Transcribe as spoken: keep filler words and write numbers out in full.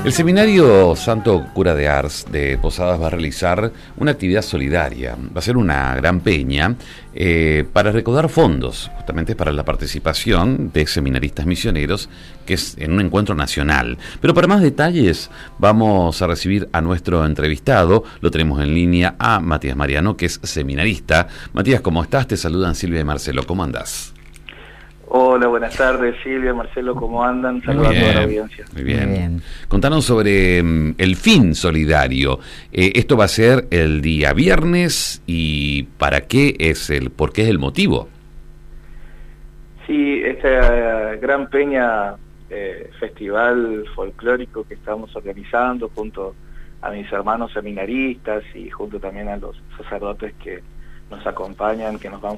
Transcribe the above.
El Seminario Santo Cura de Ars de Posadas va a realizar una actividad solidaria. Va a ser una gran peña eh, para recaudar fondos, justamente para la participación de seminaristas misioneros, que es en un encuentro nacional. Pero para más detalles vamos a recibir a nuestro entrevistado. Lo tenemos en línea a Matías Mariano, que es seminarista. Matías, ¿cómo estás? Te saludan Silvia y Marcelo. ¿Cómo andás? Hola, buenas tardes, Silvia, Marcelo, ¿cómo andan? Saludos a toda la audiencia. Muy bien. Muy bien. Contanos sobre um, el fin solidario. Eh, esto va a ser el día viernes y ¿para qué es el, por qué es el motivo? Sí, esta gran peña, eh, festival folclórico que estamos organizando junto a mis hermanos seminaristas y junto también a los sacerdotes que nos acompañan, que nos van